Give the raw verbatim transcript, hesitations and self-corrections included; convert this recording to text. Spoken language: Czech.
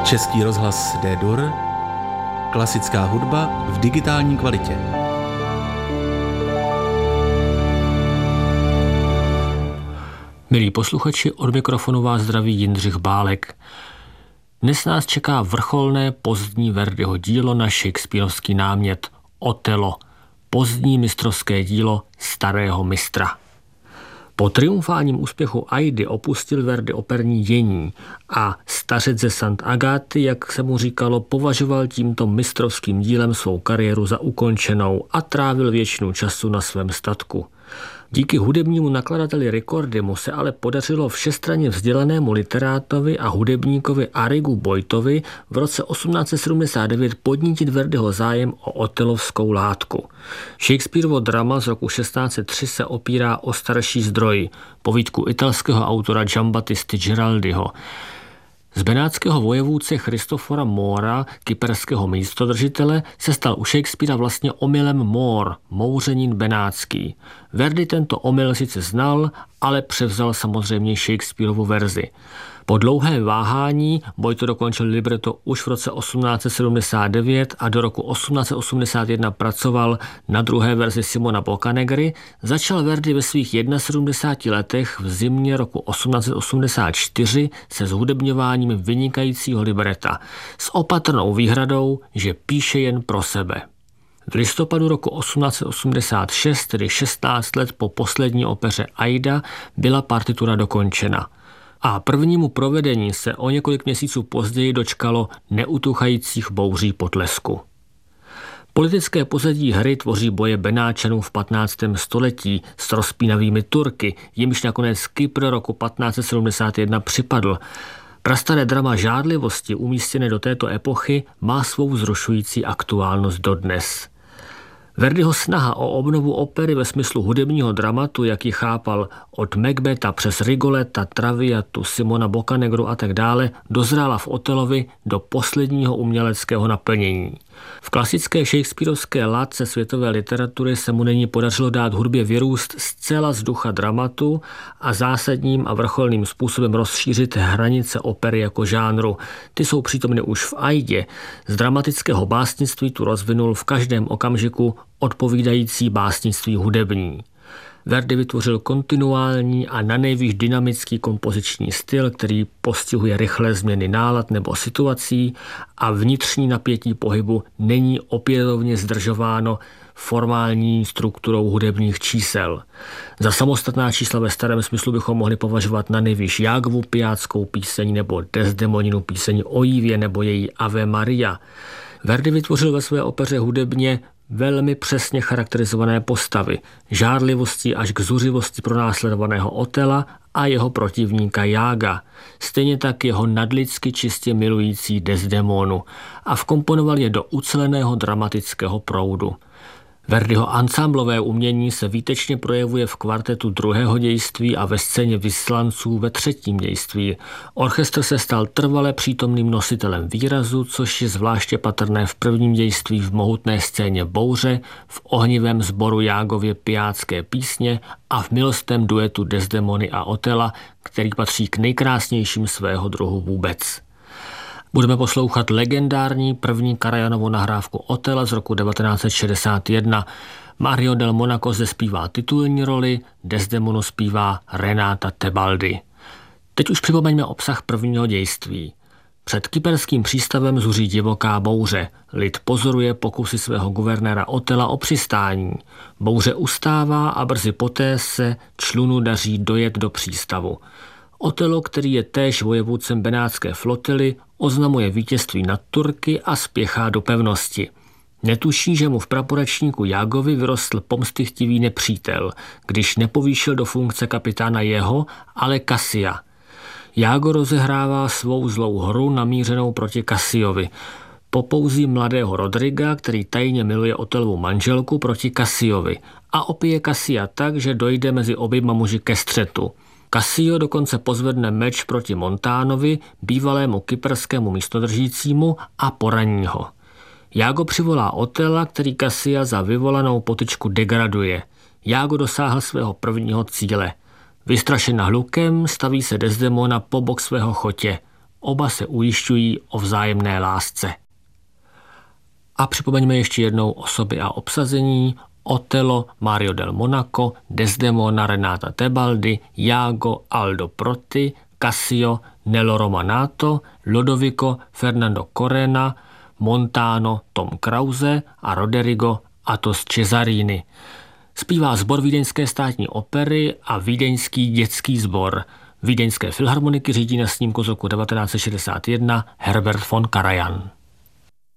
Český rozhlas D-Dur, klasická hudba v digitální kvalitě. Milí posluchači, od mikrofonu vás zdraví Jindřich Bálek. Dnes nás čeká vrcholné pozdní Verdiho dílo na shakespearovský námět Otelo, pozdní mistrovské dílo starého mistra. Po triumfálním úspěchu Aidy opustil Verdi operní dění a stařec ze Sant Agáty, jak se mu říkalo, považoval tímto mistrovským dílem svou kariéru za ukončenou a trávil většinu času na svém statku. Díky hudebnímu nakladateli Ricordy mu se ale podařilo všestranně vzdělanému literátovi a hudebníkovi Arrigu Boitovi v roce osmnáct set sedmdesát devět podnítit Verdiho zájem o otelovskou látku. Shakespearovo drama z roku šestnáct set tři se opírá o starší zdroj, povídku italského autora Giambattisty Giraldiho. Z benátského vojevůdce Christofora Mora, kyperského místodržitele, se stal u Shakespeara vlastně omylem Mór, mouřenin benátský. Verdi tento omyl sice znal, ale převzal samozřejmě Shakespearovu verzi. Po dlouhém váhání Boito dokončil libreto už v roce osmnáct set sedmdesát devět a do roku osmnáct set osmdesát jedna pracoval na druhé verzi Simona Boccanegra. Začal Verdi ve svých sedmdesáti jedna letech v zimě roku osmnáct set osmdesát čtyři se zhudebňováním vynikajícího libreta s opatrnou výhradou, že píše jen pro sebe. V listopadu roku osmnáct set osmdesát šest, tedy šestnáct let po poslední opeře Aida, byla partitura dokončena. A prvnímu provedení se o několik měsíců později dočkalo neutuchajících bouří potlesku. Politické pozadí hry tvoří boje Benáčanů v patnáctém století s rozpínavými Turky, jimž nakonec Kypr roku patnáct set sedmdesát jedna připadl. Prastaré drama žádlivosti umístěné do této epochy má svou vzrušující aktuálnost dodnes. Verdiho snaha o obnovu opery ve smyslu hudebního dramatu, jak ji chápal od Macbetha přes Rigoleta, Traviatu, Simona Boccanegru a tak dále, dozrála v Otelovi do posledního uměleckého naplnění. V klasické shakespearovské látce světové literatury se mu není podařilo dát hudbě vyrůst zcela z ducha dramatu a zásadním a vrcholným způsobem rozšířit hranice opery jako žánru. Ty jsou přítomny už v Aidě. Z dramatického básnictví tu rozvinul v každém okamžiku odpovídající básnictví hudební. Verdi vytvořil kontinuální a nanejvýš dynamický kompoziční styl, který postihuje rychlé změny nálad nebo situací a vnitřní napětí pohybu není opětovně zdržováno formální strukturou hudebních čísel. Za samostatná čísla ve starém smyslu bychom mohli považovat nanejvýš Jágovu pijáckou píseň nebo Desdemoninu píseň o Jívě nebo její Ave Maria. Verdi vytvořil ve své opeře hudebně velmi přesně charakterizované postavy, žárlivostí až k zuřivosti pronásledovaného Otela a jeho protivníka Jága, stejně tak jeho nadlidsky čistě milující Desdemonu a vkomponoval je do uceleného dramatického proudu. Verdiho ansámblové umění se výtečně projevuje v kvartetu druhého dějství a ve scéně Vyslanců ve třetím dějství. Orchestr se stal trvale přítomným nositelem výrazu, což je zvláště patrné v prvním dějství v mohutné scéně Bouře, v ohnivém sboru Jágově pijácké písně a v milostném duetu Desdemony a Otela, který patří k nejkrásnějším svého druhu vůbec. Budeme poslouchat legendární první Karajanovu nahrávku Otela z roku devatenáct set šedesát jedna. Mario del Monaco zde zpívá titulní roli, Desdemonu zpívá Renata Tebaldi. Teď už připomeňme obsah prvního dějství. Před kyperským přístavem zuří divoká bouře. Lid pozoruje pokusy svého guvernéra Otela o přistání. Bouře ustává a brzy poté se člunu daří dojet do přístavu. Otelo, který je též vojevůdcem benátské flotily, oznamuje vítězství nad Turky a spěchá do pevnosti. Netuší, že mu v praporečníku Jágovi vyrostl pomstychtivý nepřítel, když nepovýšil do funkce kapitána jeho, ale Cassia. Jágo rozehrává svou zlou hru namířenou proti Cassiovi. Popouzí mladého Rodriga, který tajně miluje Otelovu manželku, proti Cassiovi a opije Cassia tak, že dojde mezi oběma muži ke střetu. Cassio dokonce pozvedne meč proti Montánovi, bývalému kyperskému místodržícímu, a poraní ho. Jágo přivolá Otela, který Cassia za vyvolanou potyčku degraduje. Jágo dosáhl svého prvního cíle. Vystrašena hlukem staví se Desdemona po bok svého chotě. Oba se ujišťují o vzájemné lásce. A připomeňme ještě jednou osoby a obsazení: Otello Mario del Monaco, Desdemona Renata Tebaldi, Iago Aldo Protti, Cassio Nello Romanato, Lodovico Fernando Corena, Montano Tom Krause a Roderigo Athos Cesarini. Zpívá sbor Vídeňské státní opery a Vídeňský dětský sbor. Vídeňské filharmoniky řídí na snímku z roku devatenáct set šedesát jedna Herbert von Karajan.